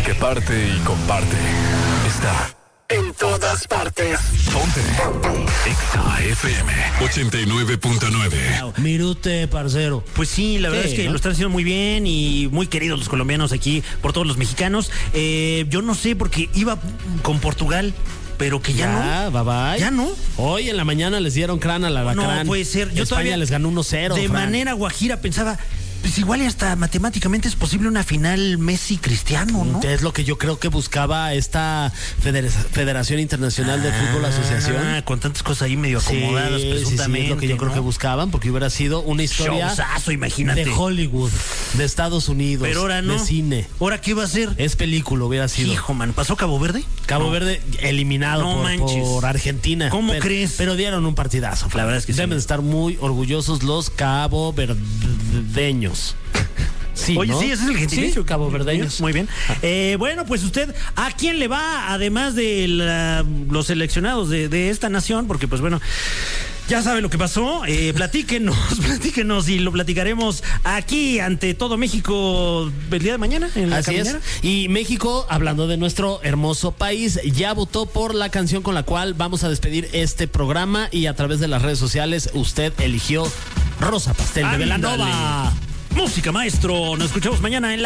que parte y comparte. Está en todas partes. Ponte. Exa FM 89.9. Mirute, parcero. Pues sí, la verdad es que lo están haciendo muy bien y muy queridos los colombianos aquí por todos los mexicanos. Yo no sé, porque iba con Portugal, pero que ya no. Bye. Ya no. Hoy en la mañana les dieron crán al Alacrán. No puede ser. Yo España todavía les ganó 1-0. De manera guajira pensaba, pues igual y hasta matemáticamente es posible una final Messi-Cristiano, ¿no? Es lo que yo creo que buscaba esta Federación Internacional de Fútbol Asociación. Con tantas cosas ahí medio acomodadas, presuntamente. Sí, es lo que yo creo que buscaban, porque hubiera sido una historia showzazo, imagínate. de Hollywood, de Estados Unidos, pero ahora no. de cine. ¿Ahora qué va a ser? Es película, hubiera sido. Hijo, man, ¿pasó Cabo Verde? Cabo Verde eliminado por Argentina. ¿Cómo crees? Pero dieron un partidazo. La verdad es que deben de estar muy orgullosos los caboverdeños. Sí, oye, ¿no? sí, ese es el gentilicio. Sí, caboverdeños. Muy bien. Bueno, pues usted, ¿a quién le va? Además de los seleccionados de esta nación, porque pues bueno, ya sabe lo que pasó. Platíquenos y lo platicaremos aquí ante todo México el día de mañana en la caminera. Es. Y México, hablando de nuestro hermoso país, ya votó por la canción con la cual vamos a despedir este programa, y a través de las redes sociales usted eligió Rosa Pastel de Belanova. Música, maestro. Nos escuchamos mañana en la